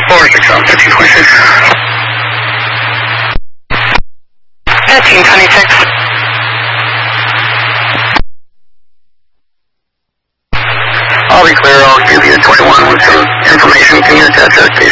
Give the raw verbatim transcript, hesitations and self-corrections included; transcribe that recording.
four six seven, fifteen twenty-six. fifteen twenty-six. I'll be clear, I'll give you twenty-one with some information. Can you attach that to